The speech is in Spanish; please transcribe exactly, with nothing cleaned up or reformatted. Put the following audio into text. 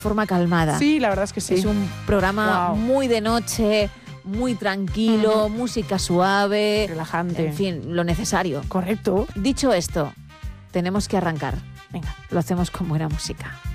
forma calmada. Sí, la verdad es que sí. Es un programa wow. muy de noche, muy tranquilo, mm. música suave. Relajante. En fin, lo necesario. Correcto. Dicho esto, tenemos que arrancar. Venga. Lo hacemos con buena música.